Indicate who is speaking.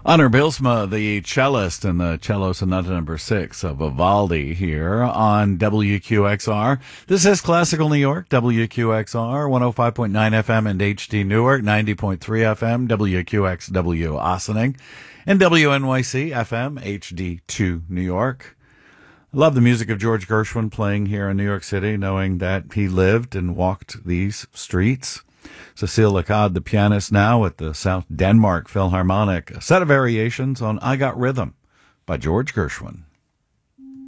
Speaker 1: Honor Bilsma, the cellist in the cello sonata number 6 of Vivaldi here on WQXR. This is Classical New York, WQXR, 105.9 FM and HD Newark, 90.3 FM, WQXW Ossining, and WNYC FM, HD2 New York. I love the music of George Gershwin playing here in New York City, knowing that he lived and walked these streets. Cécile Lacaud, the pianist, now at the South Denmark Philharmonic, a set of variations on I Got Rhythm by George Gershwin.